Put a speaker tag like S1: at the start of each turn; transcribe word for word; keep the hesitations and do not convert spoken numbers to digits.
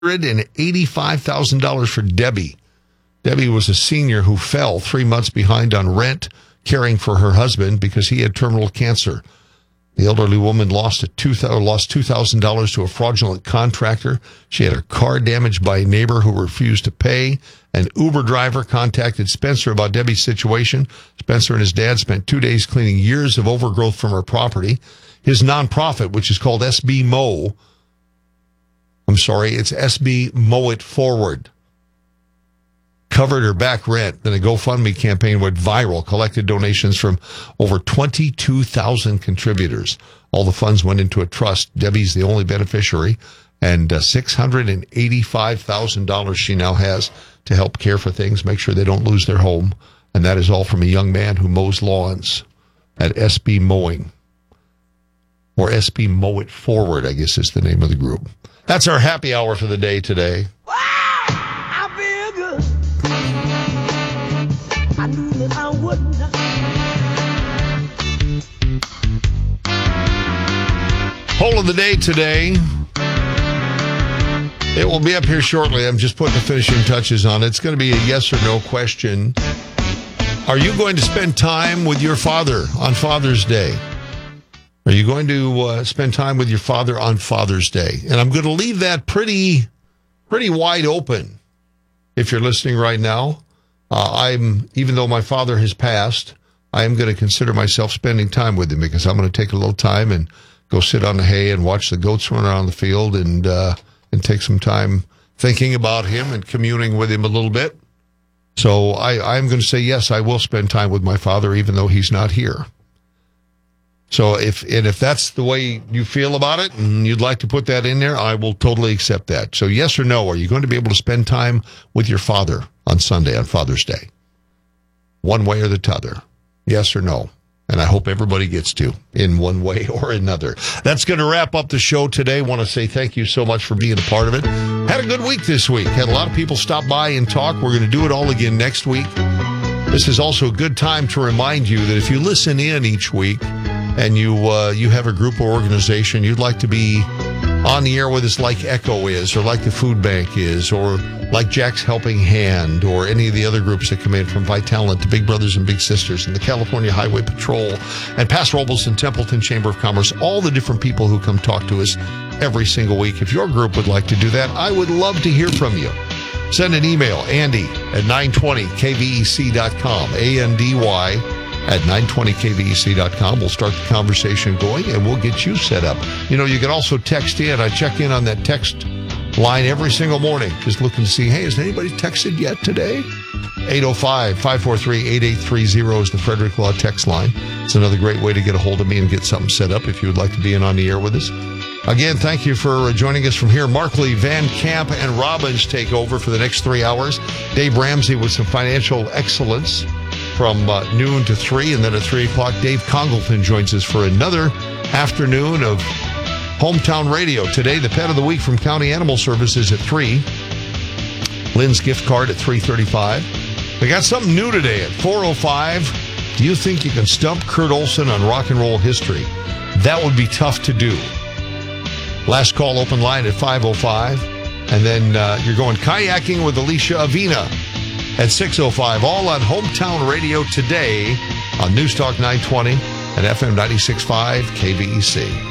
S1: one hundred eighty-five thousand dollars for Debbie. Debbie was a senior who fell three months behind on rent, caring for her husband because he had terminal cancer. The elderly woman lost a two, lost two thousand dollars to a fraudulent contractor. She had her car damaged by a neighbor who refused to pay. An Uber driver contacted Spencer about Debbie's situation. Spencer and his dad spent two days cleaning years of overgrowth from her property. His nonprofit, which is called S B Mow, I'm sorry, it's S B Mow It Forward, covered her back rent. Then a GoFundMe campaign went viral, collected donations from over twenty-two thousand contributors. All the funds went into a trust. Debbie's the only beneficiary, and uh, six hundred eighty-five thousand dollars she now has to help care for things, make sure they don't lose their home. And that is all from a young man who mows lawns at S B Mowing, or S B Mow It Forward, I guess is the name of the group. That's our happy hour for the day today.
S2: Wow, I feel good. I knew that I wouldn't.
S1: Poll of the day today. It will be up here shortly. I'm just putting the finishing touches on it. It's going to be a yes or no question. Are you going to spend time with your father on Father's Day? Are you going to uh, spend time with your father on Father's Day? And I'm going to leave that pretty, pretty wide open. If you're listening right now, uh, I'm, even though my father has passed, I am going to consider myself spending time with him because I'm going to take a little time and go sit on the hay and watch the goats run around the field and, uh, and take some time thinking about him and communing with him a little bit. So I, I'm going to say, yes, I will spend time with my father, even though he's not here. So if and if that's the way you feel about it and you'd like to put that in there, I will totally accept that. So yes or no, are you going to be able to spend time with your father on Sunday, on Father's Day? One way or the t'other. Yes or no? And I hope everybody gets to in one way or another. That's going to wrap up the show today. I want to say thank you so much for being a part of it. Had a good week this week. Had a lot of people stop by and talk. We're going to do it all again next week. This is also a good time to remind you that if you listen in each week, and you uh, you have a group or organization you'd like to be on the air with us, like Echo is, or like the Food Bank is, or like Jack's Helping Hand, or any of the other groups that come in, from Vitalent to Big Brothers and Big Sisters and the California Highway Patrol and Paso Robles and Templeton Chamber of Commerce, all the different people who come talk to us every single week. If your group would like to do that, I would love to hear from you. Send an email, Andy at nine twenty K V E C dot com, A N D Y at nine twenty K V E C dot com. We'll start the conversation going, and we'll get you set up. You know, you can also text in. I check in on that text line every single morning, just looking to see, hey, has anybody texted yet today? eight oh five, five four three, eight eight three zero is the Frederick Law text line. It's another great way to get a hold of me and get something set up if you would like to be in on the air with us. Again, thank you for joining us from here. Markley, Van Camp, and Robbins take over for the next three hours. Dave Ramsey with some financial excellence from uh, noon to three, and then at three o'clock, Dave Congleton joins us for another afternoon of Hometown Radio. Today, the Pet of the Week from County Animal Services at three. Lynn's gift card at three thirty-five. We got something new today at four oh five. Do you think you can stump Kurt Olson on rock and roll history? That would be tough to do. Last call open line at five oh five. And then uh, you're going kayaking with Alicia Avina at six oh five. All on Hometown Radio today on News Talk nine twenty and F M ninety-six point five K V E C.